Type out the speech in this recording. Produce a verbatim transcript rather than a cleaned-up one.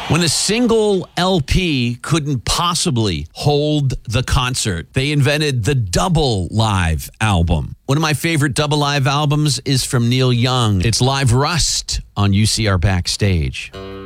When a single L P couldn't possibly hold the concert, they invented the double live album. One of my favorite double live albums is from Neil Young. It's Live Rust on U C R Backstage.